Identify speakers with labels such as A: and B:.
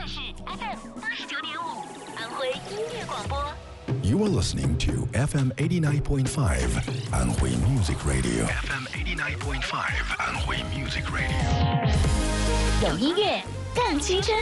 A: 是 FM 89.5，安徽音乐广播。
B: You are listening to FM 89.5 安徽 Music Radio. FM 89.5 安徽 Music Radio.
A: 有音乐更青春。